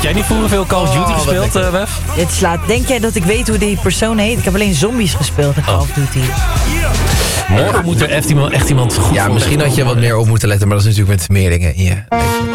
Had jij niet vroeger veel Call of Duty gespeeld, Wef? Denk jij dat ik weet hoe die persoon heet? Ik heb alleen zombies gespeeld in Call of Duty. Morgen moet er echt iemand goed Ja, misschien had je wat meer op moeten letten, maar dat is natuurlijk met meer dingen in je leven.